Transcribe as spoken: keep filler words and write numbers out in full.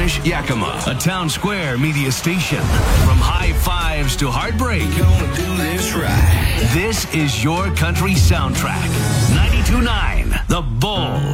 Spanish Yakima, a Town Square media station. From high fives to heartbreak, Gonna do this right. this is your country soundtrack. ninety-two point nine The Bull.